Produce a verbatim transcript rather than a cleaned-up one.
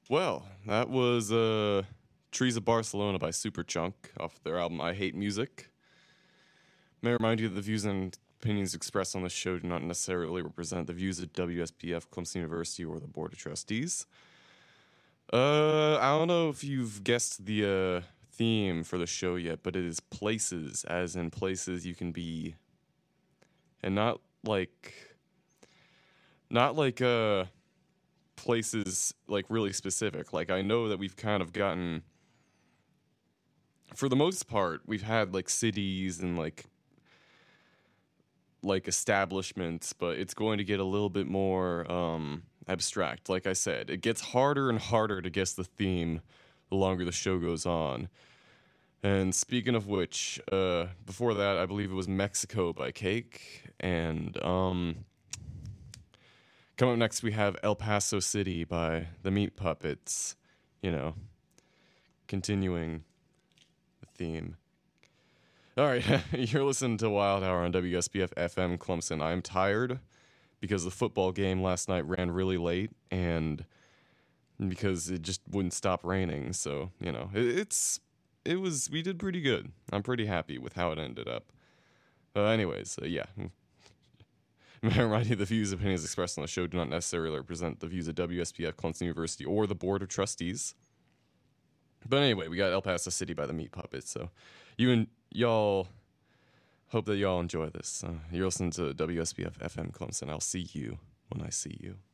Well, that was uh, Trees of Barcelona by Superchunk off their album I Hate Music. May I remind you that the views and opinions expressed on this show do not necessarily represent the views of W S P F, Clemson University, or the Board of Trustees. Uh, I don't know if you've guessed the uh, theme for the show yet, but it is places, as in places you can be. And not like... Not like, uh... places like really specific. Like I know that we've kind of gotten, for the most part, we've had like cities and like like establishments, but it's going to get a little bit more um abstract. Like I said, it gets harder and harder to guess the theme the longer the show goes on. And speaking of which, uh before that I believe it was Mexico by Cake, and um coming up next, we have El Paso City by the Meat Puppets, you know, continuing the theme. All right, you're listening to Wild Hour on W S B F F M Clemson. I'm tired because the football game last night ran really late and because it just wouldn't stop raining. So, you know, it, it's, it was, we did pretty good. I'm pretty happy with how it ended up. Uh, anyways, uh, yeah. May I remind you, the views and opinions expressed on the show do not necessarily represent the views of W S P F, Clemson University, or the Board of Trustees. But anyway, we got El Paso City by the Meat Puppets. So you and y'all, hope that y'all enjoy this. Uh, you're listening to W S P F F M Clemson. I'll see you when I see you.